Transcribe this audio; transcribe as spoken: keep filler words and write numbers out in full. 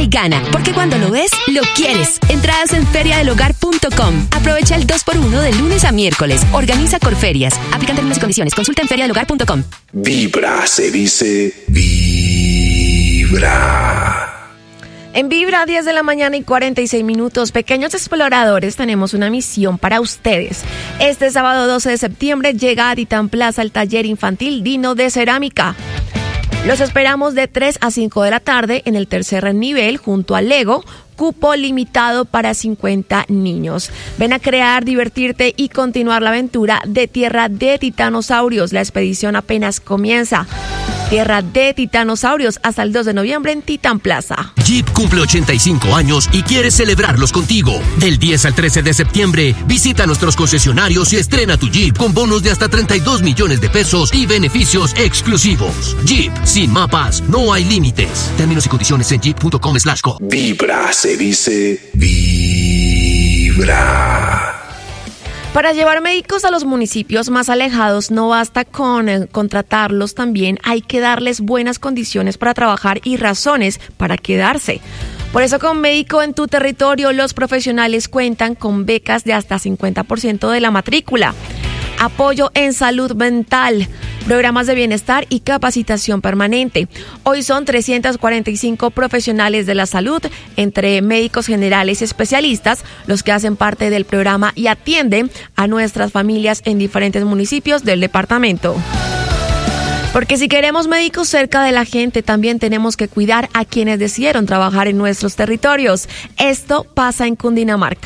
y gana, porque cuando lo ves, lo quieres. Entradas en feria del hogar punto com. Aprovecha el dos por uno de lunes a miércoles. Organiza Corferias. Aplican términos y condiciones. Consulta en feria del hogar punto com. Vibra, se dice Vibra. En Vibra, diez de la mañana y cuarenta y seis minutos. Pequeños exploradores, tenemos una misión para ustedes. Este sábado doce de septiembre llega a Titán Plaza el taller infantil Dino de Cerámica. Los esperamos de tres a cinco de la tarde en el tercer nivel junto al Lego. Cupo limitado para cincuenta niños. Ven a crear, divertirte y continuar la aventura de Tierra de Titanosaurios. La expedición apenas comienza. Tierra de Titanosaurios hasta el dos de noviembre en Titán Plaza. Jeep cumple ochenta y cinco años y quiere celebrarlos contigo. Del diez al trece de septiembre, visita nuestros concesionarios y estrena tu Jeep con bonos de hasta treinta y dos millones de pesos y beneficios exclusivos. Jeep, sin mapas, no hay límites. Términos y condiciones en jeep punto com slash co. Vibra, se dice Vibra. Para llevar médicos a los municipios más alejados no basta con eh, contratarlos, también hay que darles buenas condiciones para trabajar y razones para quedarse. Por eso con Médico en tu Territorio los profesionales cuentan con becas de hasta cincuenta por ciento de la matrícula. Apoyo en salud mental, programas de bienestar y capacitación permanente. Hoy son trescientos cuarenta y cinco profesionales de la salud, entre médicos generales y especialistas, los que hacen parte del programa y atienden a nuestras familias en diferentes municipios del departamento. Porque si queremos médicos cerca de la gente, también tenemos que cuidar a quienes decidieron trabajar en nuestros territorios. Esto pasa en Cundinamarca.